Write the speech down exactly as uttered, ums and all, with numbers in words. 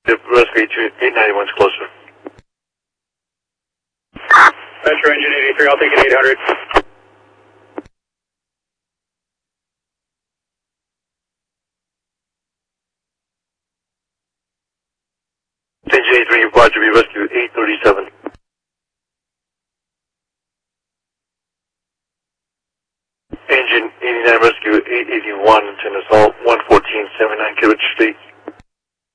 The rescue eight ninety-one's closer. Metro engine eighty-three, I'll take it eight hundred. Engine eighty-three, Roger, we rescue eight thirty-seven. Engine eighty-nine, rescue eight eighty-one, ten assault, one fourteen seventy-nine Kidwich Street.